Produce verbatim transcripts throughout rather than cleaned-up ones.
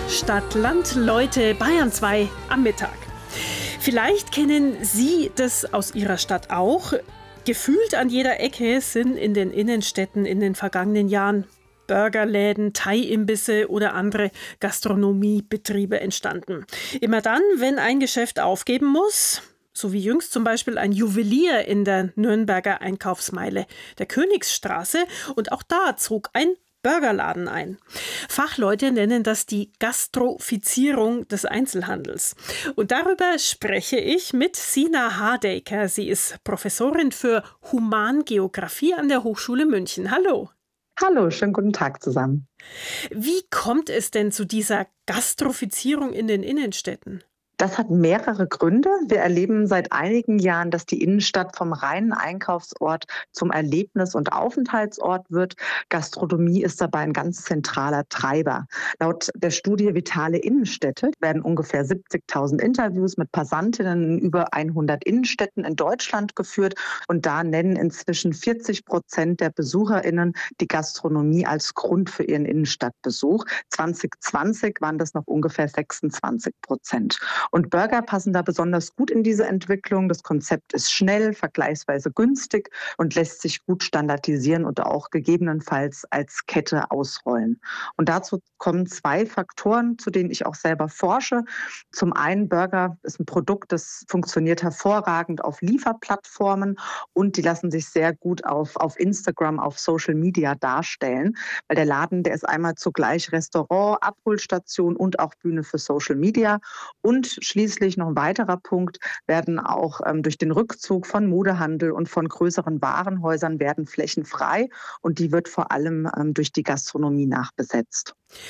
Stadt, Land, Leute, Bayern zwei am Mittag. Vielleicht kennen Sie das aus Ihrer Stadt auch. Gefühlt an jeder Ecke sind in den Innenstädten in den vergangenen Jahren Burgerläden, Thai-Imbisse oder andere Gastronomiebetriebe entstanden. Immer dann, wenn ein Geschäft aufgeben muss, so wie jüngst zum Beispiel ein Juwelier in der Nürnberger Einkaufsmeile der Königsstraße, und auch da zog ein Burgerladen ein. Fachleute nennen das die Gastrofizierung des Einzelhandels. Und darüber spreche ich mit Sina Hardaker. Sie ist Professorin für Humangeographie an der Hochschule München. Hallo. Hallo, schönen guten Tag zusammen. Wie kommt es denn zu dieser Gastrofizierung in den Innenstädten? Das hat mehrere Gründe. Wir erleben seit einigen Jahren, dass die Innenstadt vom reinen Einkaufsort zum Erlebnis- und Aufenthaltsort wird. Gastronomie ist dabei ein ganz zentraler Treiber. Laut der Studie Vitale Innenstädte werden ungefähr siebzigtausend Interviews mit Passantinnen in über hundert Innenstädten in Deutschland geführt. Und da nennen inzwischen vierzig Prozent der BesucherInnen die Gastronomie als Grund für ihren Innenstadtbesuch. zwanzig zwanzig waren das noch ungefähr sechsundzwanzig Prozent. Und Burger passen da besonders gut in diese Entwicklung. Das Konzept ist schnell, vergleichsweise günstig und lässt sich gut standardisieren und auch gegebenenfalls als Kette ausrollen. Und dazu kommen zwei Faktoren, zu denen ich auch selber forsche. Zum einen, Burger ist ein Produkt, das funktioniert hervorragend auf Lieferplattformen und die lassen sich sehr gut auf, auf Instagram, auf Social Media darstellen. Weil der Laden, der ist einmal zugleich Restaurant, Abholstation und auch Bühne für Social Media. Und schließlich noch ein weiterer Punkt, werden auch ähm, durch den Rückzug von Modehandel und von größeren Warenhäusern werden Flächen frei und die wird vor allem ähm, durch die Gastronomie nachbesetzt.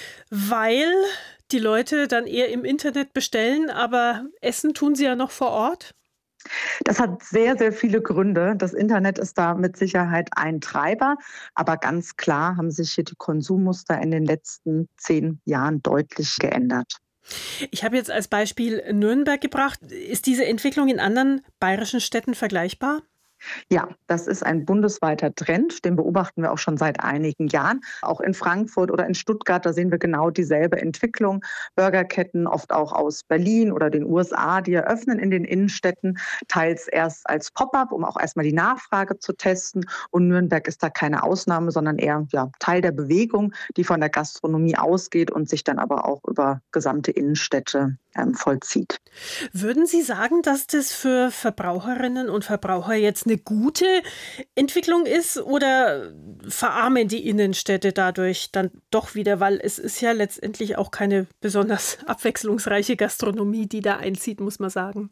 Weil die Leute dann eher im Internet bestellen, aber essen tun sie ja noch vor Ort? Das hat sehr, sehr viele Gründe. Das Internet ist da mit Sicherheit ein Treiber. Aber ganz klar haben sich hier die Konsummuster in den letzten zehn Jahren deutlich geändert. Ich habe jetzt als Beispiel Nürnberg gebracht. Ist diese Entwicklung in anderen bayerischen Städten vergleichbar? Ja, das ist ein bundesweiter Trend, den beobachten wir auch schon seit einigen Jahren. Auch in Frankfurt oder in Stuttgart, da sehen wir genau dieselbe Entwicklung. Burgerketten, oft auch aus Berlin oder den U S A, die eröffnen in den Innenstädten, teils erst als Pop-up, um auch erstmal die Nachfrage zu testen. Und Nürnberg ist da keine Ausnahme, sondern eher ja, Teil der Bewegung, die von der Gastronomie ausgeht und sich dann aber auch über gesamte Innenstädte ähm, vollzieht. Würden Sie sagen, dass das für Verbraucherinnen und Verbraucher jetzt eine gute Entwicklung ist oder verarmen die Innenstädte dadurch dann doch wieder, weil es ist ja letztendlich auch keine besonders abwechslungsreiche Gastronomie, die da einzieht, muss man sagen.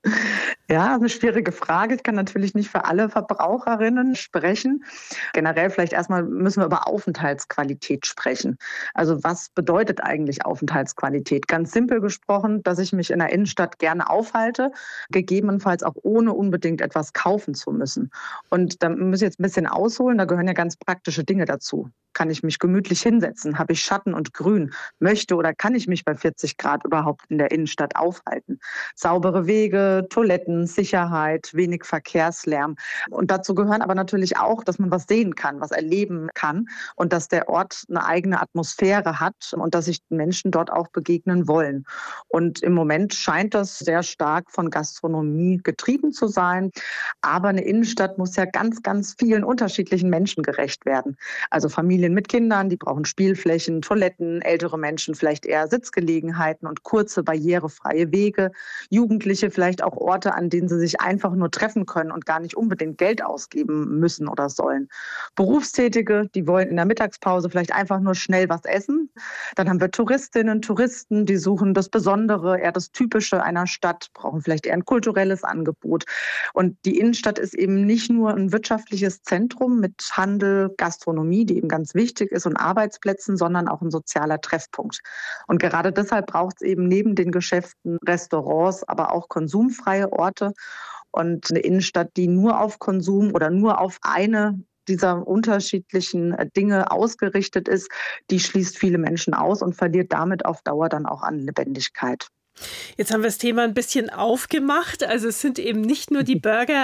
Ja, eine schwierige Frage. Ich kann natürlich nicht für alle Verbraucherinnen sprechen. Generell vielleicht erstmal müssen wir über Aufenthaltsqualität sprechen. Also was bedeutet eigentlich Aufenthaltsqualität? Ganz simpel gesprochen, dass ich mich in der Innenstadt gerne aufhalte, gegebenenfalls auch ohne unbedingt etwas kaufen zu müssen. Und da muss ich jetzt ein bisschen ausholen, da gehören ja ganz praktische Dinge dazu. Kann ich mich gemütlich hinsetzen? Habe ich Schatten und Grün? Möchte oder kann ich mich bei vierzig Grad überhaupt in der Innenstadt aufhalten? Saubere Wege, Toiletten, Sicherheit, wenig Verkehrslärm. Und dazu gehören aber natürlich auch, dass man was sehen kann, was erleben kann und dass der Ort eine eigene Atmosphäre hat und dass sich Menschen dort auch begegnen wollen. Und im Moment scheint das sehr stark von Gastronomie getrieben zu sein. Aber eine Innenstadt muss ja ganz, ganz vielen unterschiedlichen Menschen gerecht werden. Also Familien mit Kindern, die brauchen Spielflächen, Toiletten, ältere Menschen vielleicht eher Sitzgelegenheiten und kurze, barrierefreie Wege, Jugendliche vielleicht auch Orte, an denen sie sich einfach nur treffen können und gar nicht unbedingt Geld ausgeben müssen oder sollen. Berufstätige, die wollen in der Mittagspause vielleicht einfach nur schnell was essen. Dann haben wir Touristinnen, Touristen, die suchen das Besondere, eher das Typische einer Stadt, brauchen vielleicht eher ein kulturelles Angebot. Und die Innenstadt ist eben nicht nur ein wirtschaftliches Zentrum mit Handel, Gastronomie, die eben ganz wichtig ist, und Arbeitsplätzen, sondern auch ein sozialer Treffpunkt. Und gerade deshalb braucht es eben neben den Geschäften, Restaurants, aber auch konsumfreie Orte. Und eine Innenstadt, die nur auf Konsum oder nur auf eine dieser unterschiedlichen Dinge ausgerichtet ist, die schließt viele Menschen aus und verliert damit auf Dauer dann auch an Lebendigkeit. Jetzt haben wir das Thema ein bisschen aufgemacht. Also es sind eben nicht nur die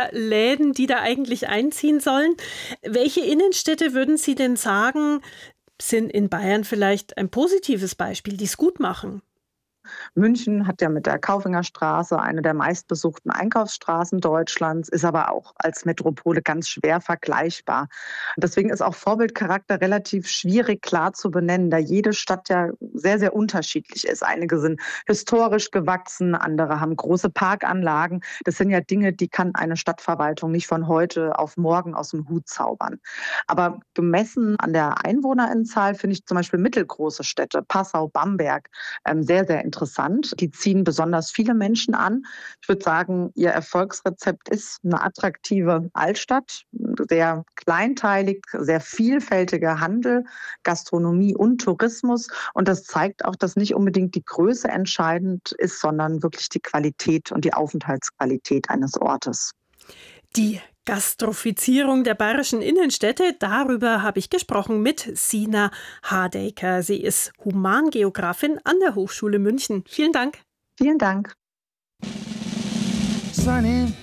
Burgerläden, die da eigentlich einziehen sollen. Welche Innenstädte würden Sie denn sagen, sind in Bayern vielleicht ein positives Beispiel, die es gut machen? München hat ja mit der Kaufingerstraße eine der meistbesuchten Einkaufsstraßen Deutschlands, ist aber auch als Metropole ganz schwer vergleichbar. Deswegen ist auch Vorbildcharakter relativ schwierig klar zu benennen, da jede Stadt ja sehr, sehr unterschiedlich ist. Einige sind historisch gewachsen, andere haben große Parkanlagen. Das sind ja Dinge, die kann eine Stadtverwaltung nicht von heute auf morgen aus dem Hut zaubern. Aber gemessen an der Einwohnerinzahl finde ich zum Beispiel mittelgroße Städte, Passau, Bamberg, ähm, sehr, sehr interessant. Die ziehen besonders viele Menschen an. Ich würde sagen, ihr Erfolgsrezept ist eine attraktive Altstadt, sehr kleinteilig, sehr vielfältiger Handel, Gastronomie und Tourismus. Und das zeigt auch, dass nicht unbedingt die Größe entscheidend ist, sondern wirklich die Qualität und die Aufenthaltsqualität eines Ortes. Die Gastrofizierung der bayerischen Innenstädte, darüber habe ich gesprochen mit Sina Hardaker. Sie ist Humangeografin an der Hochschule München. Vielen Dank. Vielen Dank. Sunny.